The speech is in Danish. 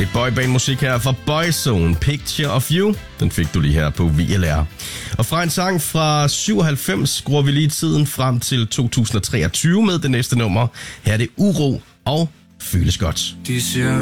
boybandmusik her fra Boyzone, Picture of You. Den fik du lige her på VLR. Og fra en sang fra 97 skruer vi lige tiden frem til 2023 med det næste nummer. Her er det Uro og Føles Godt.